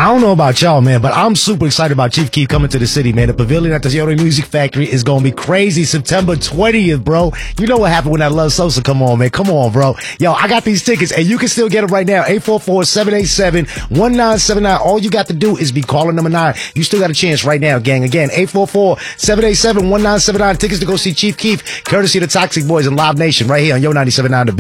don't know about y'all, man, but I'm super excited about Chief Keef coming to the city, man. The Pavilion at the Yoda Music Factory is going to be crazy. September 20th, bro. You know what happened when that Love Sosa come on, man. Come on, bro. Yo, I got these tickets, and you can still get them right now. 844-787-1979. All you got to do is be calling number 9. You still got a chance right now, gang. Again, 844-787-1979. Tickets to go see Chief Keef, courtesy of the Toxic Boys and Live Nation, right here on Yo 97.9 The Beat.